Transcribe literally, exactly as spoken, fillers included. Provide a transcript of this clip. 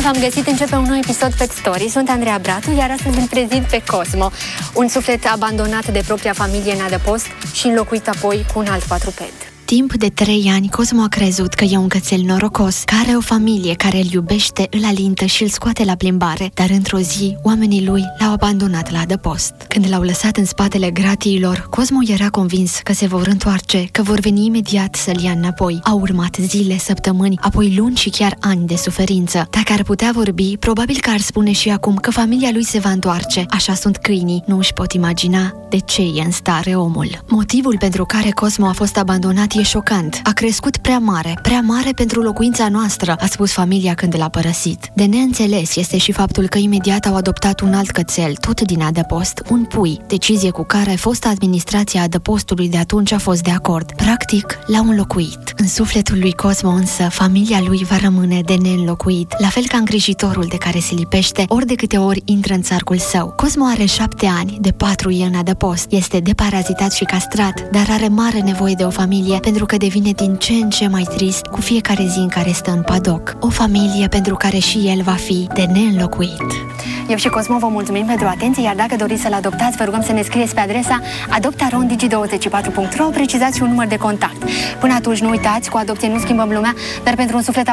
v-am găsit, începe un nou episod Pet Story. Sunt Andreea Bratu, iar astăzi îl prezint pe Cosmo, un suflet abandonat de propria familie în adăpost și înlocuit apoi cu un alt quadruped. Timp de trei ani, Cosmo a crezut că e un cățel norocos, care are o familie care îl iubește, îl alintă și îl scoate la plimbare, dar într-o zi, oamenii lui l-au abandonat la adăpost. Când l-au lăsat în spatele gratiilor, Cosmo era convins că se vor întoarce, că vor veni imediat să-l ia înapoi. Au urmat zile, săptămâni, apoi luni și chiar ani de suferință. Dacă ar putea vorbi, probabil că ar spune și acum că familia lui se va întoarce. Așa sunt câinii, nu își pot imagina de ce e în stare omul. Motivul pentru care Cosmo a fost abandonat e șocant. A crescut prea mare, prea mare pentru locuința noastră, a spus familia când l-a părăsit. De neînțeles este și faptul că imediat au adoptat un alt cățel, tot din adăpost, un pui, decizie cu care fosta administrație a adăpostului de atunci a fost de acord. Practic, l-au înlocuit. În sufletul lui Cosmo însă, familia lui va rămâne de neînlocuit, la fel ca îngrijitorul de care se lipește ori de câte ori intră în țarcul său. Cosmo are șapte ani, de patru e în adăpost, este deparazitat și castrat, dar are mare nevoie de o familie pentru că devine din ce în ce mai trist cu fiecare zi în care stă în padoc. O familie pentru care și el va fi de neînlocuit. Eu și Cosmo vă mulțumim pentru atenție, iar dacă doriți să-l adoptați, vă rugăm să ne scrieți pe adresa adoptaron digi douăzeci și patru punct ro, precizați și un număr de contact. Până atunci, nu uitați, cu adopție nu schimbăm lumea, dar pentru un suflet